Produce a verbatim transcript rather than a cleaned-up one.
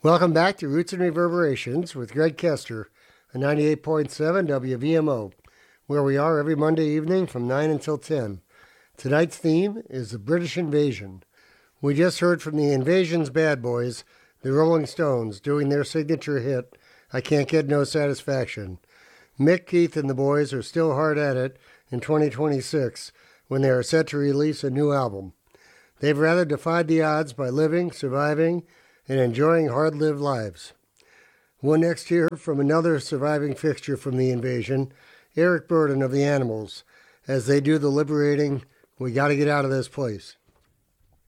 Welcome back to Roots and Reverberations with Greg Kester on ninety-eight point seven W V M O, where we are every Monday evening from nine until ten. Tonight's theme is the British Invasion. We just heard from the Invasion's bad boys, the Rolling Stones, doing their signature hit, I Can't Get No Satisfaction. Mick, Keith, and the boys are still hard at it in twenty twenty-six when they are set to release a new album. They've rather defied the odds by living, surviving, and enjoying hard-lived lives. We'll next hear from another surviving fixture from the Invasion, Eric Burdon of the Animals, as they do the liberating, we gotta get out of this place.